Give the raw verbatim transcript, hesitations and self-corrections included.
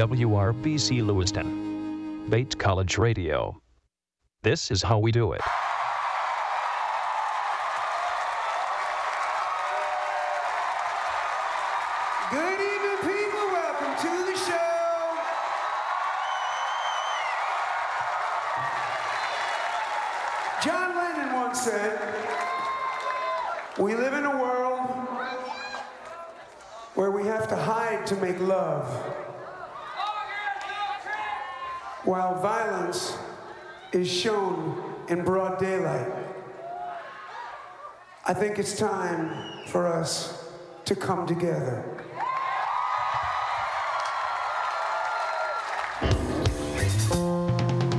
W R B C Lewiston, Bates College Radio. This is how we do it. Good evening, people. Welcome to the show. John Lennon once said, "We live in a world where we have to hide to make love, while violence is shown in broad daylight." I think it's time for us to come together.